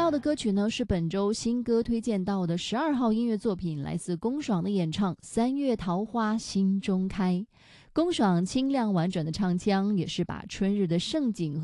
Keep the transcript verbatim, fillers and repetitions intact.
到的歌曲呢是本周新歌推荐到的十二号音乐作品，来自龚爽的演唱《三月桃花心中开》。龚爽清亮婉转的唱腔，也是把春日的盛景和